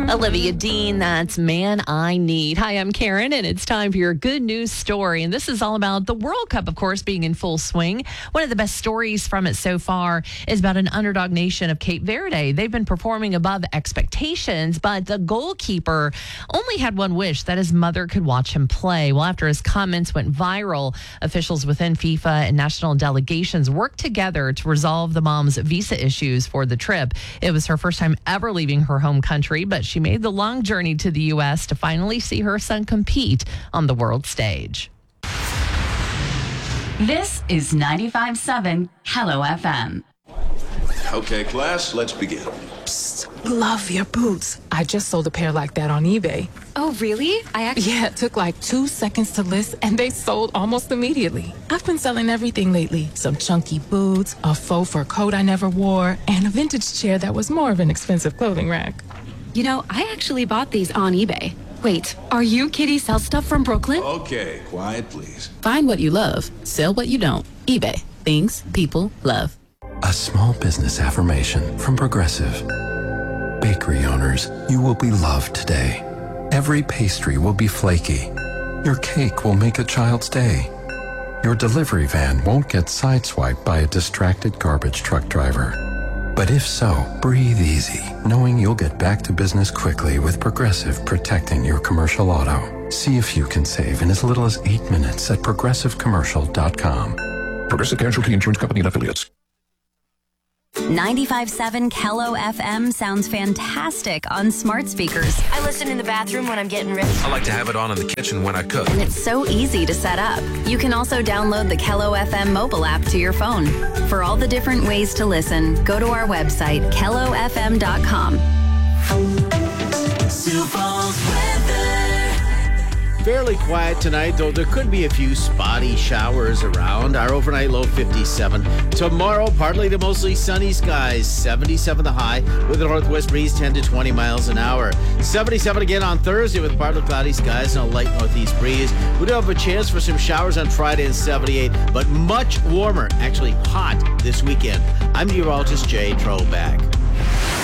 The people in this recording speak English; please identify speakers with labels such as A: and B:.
A: Olivia Dean, that's Man I Need. Hi, I'm Karen, and it's time for your good news story. And this is all about the World Cup, of course, being in full swing. One of the best stories from it so far is about an underdog nation of Cape Verde. They've been performing above expectations, but the goalkeeper only had one wish, that his mother could watch him play. Well, after his comments went viral, officials within FIFA and national delegations worked together to resolve the mom's visa issues for the trip. It was her first time ever leaving her home country, but she made the long journey to the U.S. to finally see her son compete on the world stage.
B: This is 95.7 Hello FM.
C: Okay, class, let's begin.
D: Psst, love your boots. I just sold a pair like that on eBay.
E: Oh, really?
D: Yeah, it took like 2 seconds to list, and they sold almost immediately. I've been selling everything lately. Some chunky boots, a faux fur coat I never wore, and a vintage chair that was more of an expensive clothing rack.
E: You know, I actually bought these on eBay. Wait, are you Kitty Sell Stuff from Brooklyn?
C: Okay, quiet, please.
F: Find what you love, sell what you don't. eBay. Things people love.
G: A small business affirmation from Progressive. Bakery owners, you will be loved today. Every pastry will be flaky. Your cake will make a child's day. Your delivery van won't get sideswiped by a distracted garbage truck driver. But if so, breathe easy, knowing you'll get back to business quickly with Progressive protecting your commercial auto. See if you can save in as little as 8 minutes at progressivecommercial.com.
H: Progressive Casualty Insurance Company and Affiliates.
B: 95.7 Hello FM sounds fantastic on smart speakers.
I: I listen in the bathroom when I'm getting ready.
J: I like to have it on in the kitchen when I cook.
B: And it's so easy to set up. You can also download the Hello FM mobile app to your phone. For all the different ways to listen, go to our website, hellofm.com.
K: Sioux Falls weather. Fairly quiet tonight, though there could be a few spotty showers around. Our overnight low 57. Tomorrow, partly to mostly sunny skies. 77 the high with a northwest breeze 10 to 20 miles an hour. 77 again on Thursday with partly cloudy skies and a light northeast breeze. We do have a chance for some showers on Friday and 78, but much warmer, actually hot this weekend. I'm meteorologist Jay Troback.